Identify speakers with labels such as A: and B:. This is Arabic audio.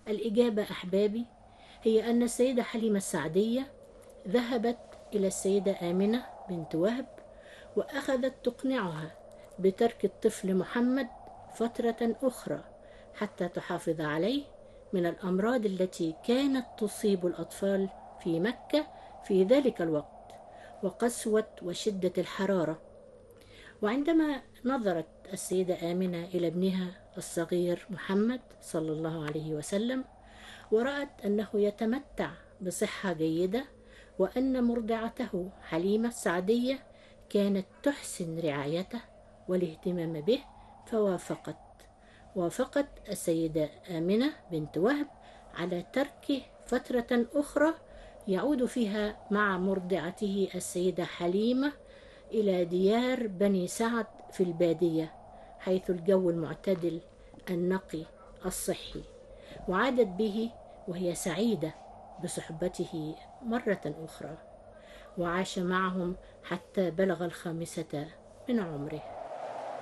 A: الإجابة أحبابي هي أن السيدة حليمة السعدية ذهبت إلى السيدة آمنة بنت وهب وأخذت تقنعها بترك الطفل محمد فترة أخرى حتى تحافظ عليه من الأمراض التي كانت تصيب الأطفال في مكة في ذلك الوقت، وقسوة وشدة الحرارة. وعندما نظرت السيدة آمنة إلى ابنها الصغير محمد صلى الله عليه وسلم ورأت أنه يتمتع بصحة جيدة وأن مرضعته حليمة السعدية كانت تحسن رعايته والاهتمام به، وافقت السيدة آمنة بنت وهب على تركه فترة أخرى يعود فيها مع مرضعته السيدة حليمة إلى ديار بني سعد في البادية، حيث الجو المعتدل النقي الصحي، وعادت به وهي سعيدة بصحبته مرة أخرى، وعاش معهم حتى بلغ 5 من عمره.